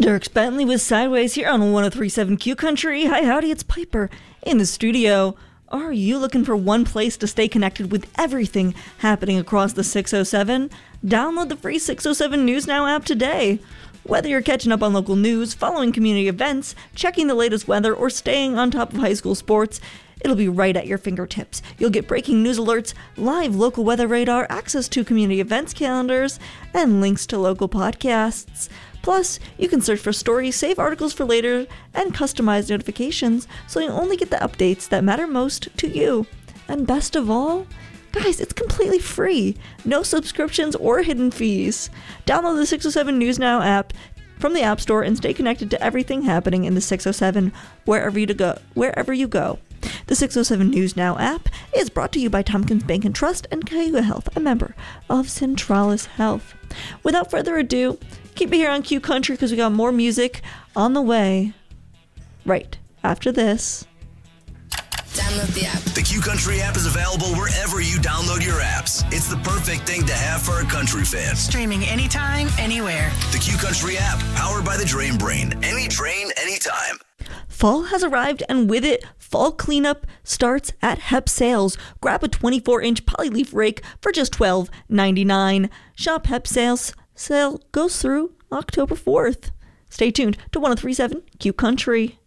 Dirk Bentley with Sideways here on 103.7 Q Country. Hi, howdy, it's Piper in the studio. Are you looking for one place to stay connected with everything happening across the 607? Download the free 607 News Now app today. Whether you're catching up on local news, following community events, checking the latest weather, or staying on top of high school sports, it'll be right at your fingertips. You'll get breaking news alerts, live local weather radar, access to community events calendars, and links to local podcasts. Plus, you can search for stories, save articles for later, and customize notifications so you only get the updates that matter most to you. And best of all, guys, it's completely free. No subscriptions or hidden fees. Download the 607 News Now app from the App Store and stay connected to everything happening in the 607 wherever you go. The 607 News Now app is brought to you by Tompkins Bank and Trust and Cayuga Health, a member of Centralis Health. Without further ado, keep it here on Q Country because we got more music on the way right after this. Download the app. The Q Country app is available wherever you download your apps. It's the perfect thing to have for a country fan. Streaming anytime, anywhere. The Q Country app, powered by the Drain Brain. Any drain, anytime. Fall has arrived, and with it, fall cleanup starts at Hep Sales. Grab a 24-inch polyleaf rake for just $12.99. Shop Hep Sales. Sale goes through October 4th. Stay tuned to 103.7 Q Country.